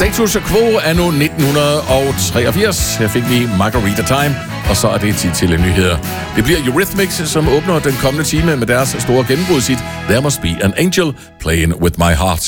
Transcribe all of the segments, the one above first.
Status quo er nu 1983. Her fik vi Margarita Time, og så er det tid til nyheder. Det bliver Eurythmics, som åbner den kommende time med deres store gennembrudshit There Must Be an Angel, Playing With My Heart.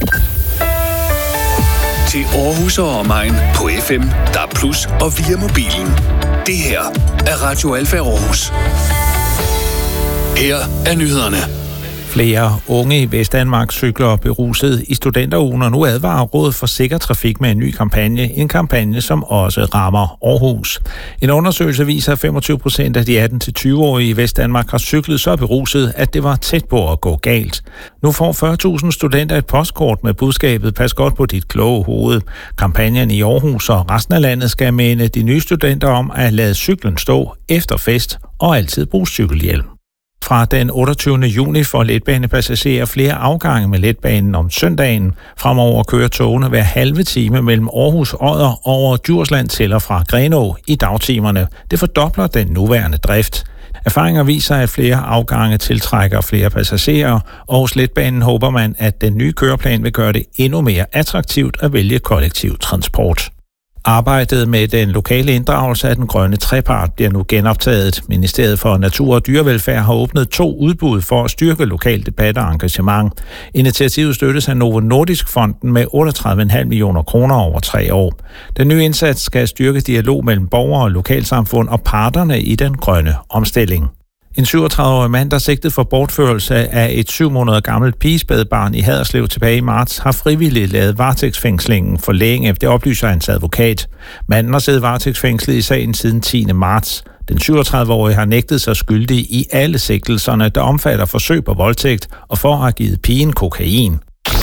Til Aarhus og omegn på FM, DAB+ og via mobilen. Det her er Radio Alfa Aarhus. Her er nyhederne. Flere unge i Vestdanmark cykler beruset i studenterugen, og nu advarer Rådet for Sikker Trafik med en ny kampagne. En kampagne, som også rammer Aarhus. En undersøgelse viser, at 25% af de 18-20-årige i Vestdanmark har cyklet så beruset, at det var tæt på at gå galt. Nu får 40.000 studenter et postkort med budskabet "Pas godt på dit kloge hoved". Kampagnen i Aarhus og resten af landet skal minde de nye studenter om at lade cyklen stå efter fest og altid bruge cykelhjelm. Fra den 28. juni får letbanepassagerer flere afgange med letbanen om søndagen. Fremover kører togene hver halve time mellem Aarhus, Odder over Djursland til og fra Grenaa i dagtimerne. Det fordobler den nuværende drift. Erfaringer viser, at flere afgange tiltrækker flere passagerer, og hos letbanen håber man, at den nye køreplan vil gøre det endnu mere attraktivt at vælge kollektiv transport. Arbejdet med den lokale inddragelse af den grønne trepart bliver nu genoptaget. Ministeriet for Natur og Dyrevelfærd har åbnet 2 udbud for at styrke lokal debat og engagement. Initiativet støttes af Novo Nordisk Fonden med 38,5 millioner kroner over 3 år. Den nye indsats skal styrke dialog mellem borgere og lokalsamfund og parterne i den grønne omstilling. En 37-årig mand, der sigtet for bortførelse af et 7 måneder gammelt pigespædbarn i Haderslev tilbage i marts, har frivilligt lavet varetægtsfængslingen for længe. Det oplyser hans advokat. Manden har siddet varetægtsfængslet i sagen siden 10. marts. Den 37-årige har nægtet sig skyldig i alle sigtelserne, der omfatter forsøg på voldtægt og for at have givet pigen kokain.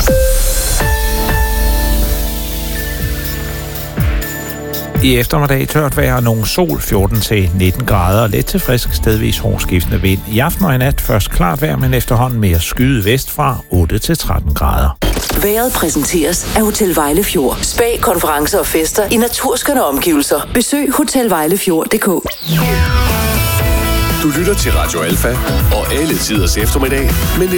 I eftermiddag tørt vejr, nogle sol 14-19 grader, let til frisk, stedvis hårdskiftende vind. I aften og i nat først klart vejr, men efterhånden mere skyet vestfra 8-13 grader. Vejret præsenteres af Hotel Vejlefjord. Spa, konferencer og fester i naturskønne omgivelser. Besøg hotelvejlefjord.dk. Du lytter til Radio Alfa og alle tiders eftermiddag, men